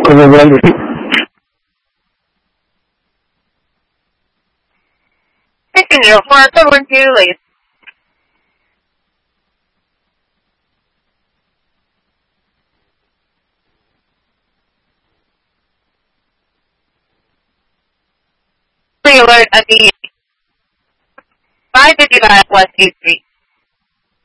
Continue for 72 leads. Pre-alert at the 555 West 8th Street.